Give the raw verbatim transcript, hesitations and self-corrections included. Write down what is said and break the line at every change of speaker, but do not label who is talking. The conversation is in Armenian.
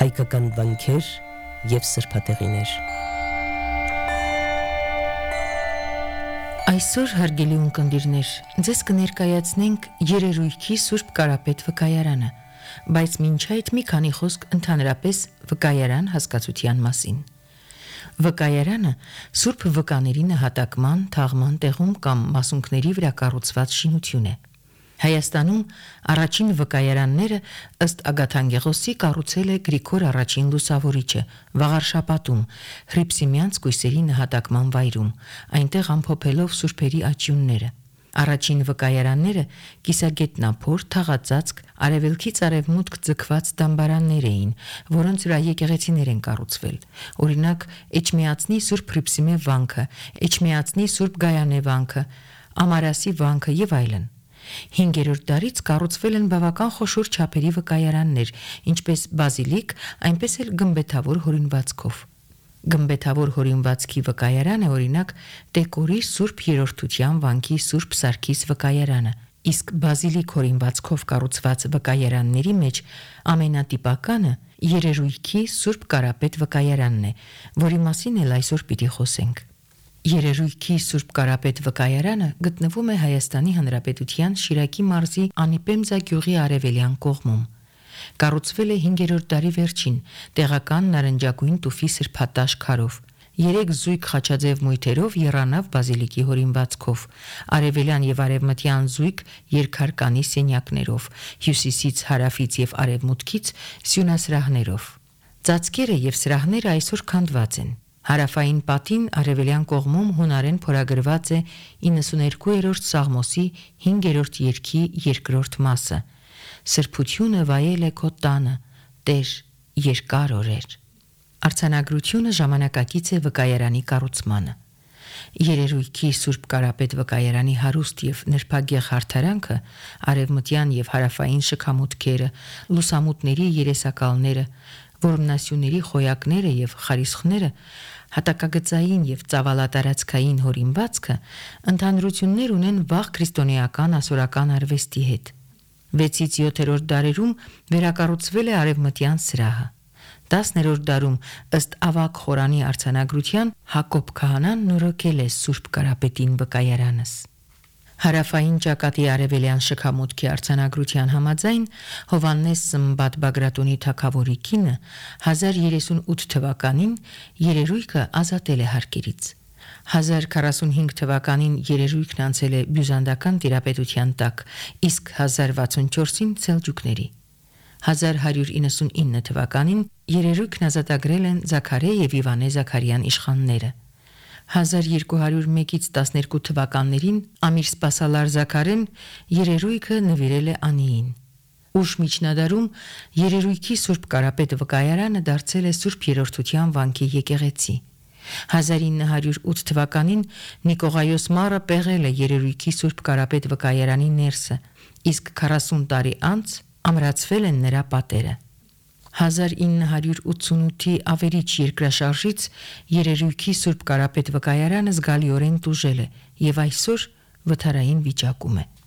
հայկական վանքեր և սրբատեղիներ։
Այսօր հարգելի ունկնդիրներ, ձեզ կներկայացնենք երերույքի Սուրբ Կարապետ վկայարանը, բայց մինչ այդ մի քանի խոսք ընդհանրապես վկայարան հասկացության մասին։ Վկայարանը Սուրբ վկաների նահատակման, թաղման տեղում կամ մասունքների վրա կառուցված շինություն է։ Հայաստանում առաջին վկայարանները ըստ Ագաթանգեղոսի կառուցել է Գրիգոր առաջին Լուսավորիչը Վաղարշապատում, Հռիփսիմյանց կույսերի նահատակման վայրում, այնտեղ ամփոփելով սուրբերի աճյունները։ Առաջին վկայարանները կիսագետնափոր, թաղածածկ, արևելքից արևմուտք ձգված դամբարաններ էին, որոնց վրա եկեղեցիներ են կառուցվել։ Օրինակ Էջմիածնի Սուրբ Հռիփսիմե վանքը, Էջմիածնի Սուրբ Գայանե վանքը, Ամարասի վանքը եւ այլն։ Հինգերորդ դարից կառուցվել են բավական խոշոր չափերի վկայարաններ, ինչպես բազիլիկ, այնպես էլ գմբեթավոր հորինվածքով։ Գմբեթավոր հորինվածքի վկայարանը օրինակ Տեկորի Սուրբ Երրորդության վանքի Սուրբ Սարգիս վկայարանը, իսկ բազիլիկ հորինվածքով կառուցված վկայարանների մեջ ամենատիպականը երերույքի Սուրբ Կարապետ վկայարանն է, որի մասին էլ այսօր պիտի խոսենք։ Երերույքի Սուրբ Կարապետ վկայարանը գտնվում է Հայաստանի Հանրապետության Շիրակի մարզի Անիպեմզա գյուղի արևելյան կողմում։ Կառուցվել է հինգերորդ դարի վերջին, տեղական նարնջագույն տուֆի սրբատաշ քարով, երեք զույգ խաչաձև մույթերով եռանավ բազիլիկի հորինվածքով, արևելյան եւ արևմտյան զույգ երկհարկանի սենյակներով, հյուսիսից, հարավից եւ արևմուտքից սյունասրահներով։ Ծածկերը եւ սրահները այսօր քանդված են։ Հարավային պատին արևելյան կողմում հունարեն փորագրված է իննսուներկուերորդ Սաղմոսի հինգերորդ երգի երկրորդ մասը։ Սրբությունը վայել է քո տանը, Տեր, երկար օրեր։ Արձանագրությունը ժամանակակից է վկայարանի կառուցմանը։ Երերույքի Սուրբ Կարապետ վկայարանի հարուստ եւ նրբագեղ հարդարանքը, արևմտյան եւ հարավային շքամուտքերը, լուսամուտների երեսակալները, որմնասյուների խոյակները եւ խարիսխները, հատակագծային եւ ծավալատարածքային հորինվածքը ընդհանրություններ ունեն վաղ քրիստոնեական ասորական արվեստի հետ։ վեցից յոթերորդ դարերում վերակառուցվել է արևմտյան սրահը։ տասներորդ դարում ըստ ավագ խորանի արձանագրության Հակոբ քահանան նորոգել է Սուրբ Կարապետին վկայարանս։ Հարավային ճակատի արևելյան շքամուտքի արձանագրության համաձայն Հովաննես Սմբատ Բագրատունի թագավորի կինը հազար երեսունութ թվականին երերույքը ազատել է հարկերից։ հազար քառասունհինգ թվականին երերույքն անցել է բյուզանդական տիրապետության տակ, իսկ հազար վաթսունչորսին սելջուկների։ հազար հարյուր իննսունինը թվականին երերույքն ազատագրել են Զաքարե եւ Իվանե Զաքարյան իշխանները։ հազար երկու հարյուր մեկից տասներկու թվականներին Ամիր Սպասալար Զաքարեն երերույքը նվիրել է Անիին։ Ուշ միջնադարում երերույքի Սուրբ Կարապետ վկայարանը դարձել է Սուրբ Երրորդության վանքի եկեղեցի։ հազար ինը հարյուր ութ թվականին Նիկողայոս Մարը պեղել է երերույքի Սուրբ Կարապետ վկայարանի ներսը, իսկ քառասուն տարի անց ամրացվել են նրա պատերը։ հազար ինը հարյուր ութսունութի ավերիչ երկրաշարժից երերույքի Սուրբ Կարապետ վկայարանը զգալիորեն տուժել է եւ այսօր վթարային վիճակում է։